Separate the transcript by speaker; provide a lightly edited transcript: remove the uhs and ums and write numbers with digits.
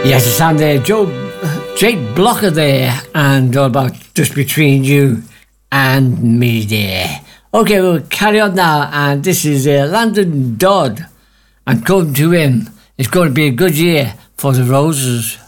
Speaker 1: Yes, it's on there, Jake Blocker there, and all about just between you and me there. Okay, we'll carry on now, and this is Landon Dodd, and Come to Him. It's going to be a good year for the Roses.